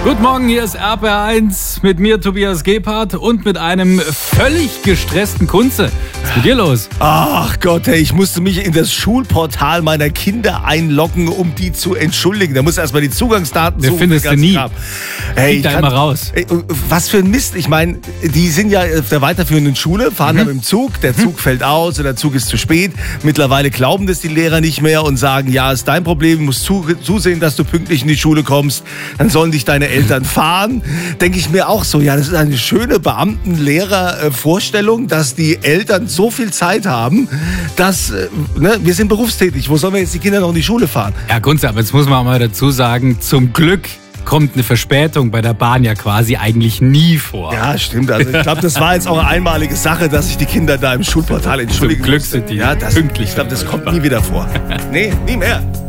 Guten Morgen, hier ist RPR1 mit mir, Tobias Gebhardt, und mit einem völlig gestressten Kunze. Was ist mit dir los? Ach Gott, hey, ich musste mich in das Schulportal meiner Kinder einloggen, um die zu entschuldigen. Da muss erstmal die Zugangsdaten suchen. Findest du nie. Hey, da immer raus. Ey, was für ein Mist. Ich meine, die sind ja auf der weiterführenden Schule, fahren dann mit dem Zug. Der Zug fällt aus oder der Zug ist zu spät. Mittlerweile glauben das die Lehrer nicht mehr und sagen, ja, ist dein Problem, du musst zusehen, dass du pünktlich in die Schule kommst. Dann sollen dich deine Eltern fahren. Denke ich mir auch so, ja, das ist eine schöne Beamten-Lehrer-Vorstellung, dass die Eltern so viel Zeit haben, dass wir sind berufstätig. Wo sollen wir jetzt die Kinder noch in die Schule fahren? Ja, Kunze, aber jetzt muss man auch mal dazu sagen, zum Glück kommt eine Verspätung bei der Bahn ja quasi eigentlich nie vor. Ja, stimmt. Also ich glaube, das war jetzt auch eine einmalige Sache, dass sich die Kinder da im Schulportal entschuldigen Zum Glück sind die ja, pünktlich. Ich glaube, das kommt nie wieder vor. Nee, nie mehr.